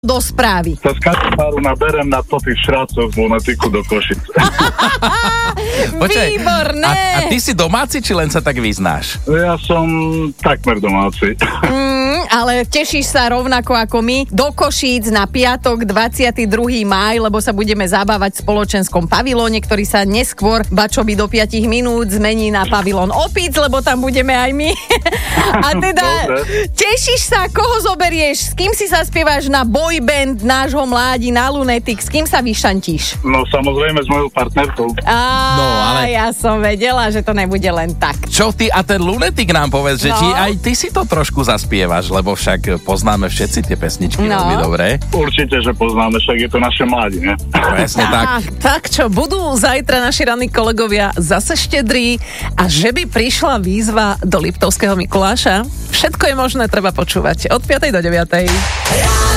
do správy. Sa z Kantáru naberem na tých šrácoch z Lunetiku do Košic. Počkaj, Výborné. a ty si domáci, či len sa tak vyznáš? Ja som takmer domáci. Ale tešíš sa rovnako ako my do Košíc na piatok 22. máj, lebo sa budeme zabávať v spoločenskom pavilóne, ktorý sa neskôr, bačoby do 5 minút, zmení na pavilón opíc, lebo tam budeme aj my. A teda tešíš sa, koho zoberieš, s kým si sa spievaš na boyband nášho mládi, na Lunetik, s kým sa vyšantíš? No samozrejme s mojou partnerkou. ale- Ja som vedela, že to nebude len tak. Čo ty a ten Lunetik nám povedz, že No. či aj ty si to trošku zaspievaš, lebo však poznáme všetci tie pesničky veľmi dobre. Určite, že poznáme, však je to naše mládi, ne? Presne tak. Tak čo, budú zajtra naši ranní kolegovia zase štedrí a že by prišla výzva do Liptovského Mikuláša? Všetko je možné, treba počúvať od 5. do 9.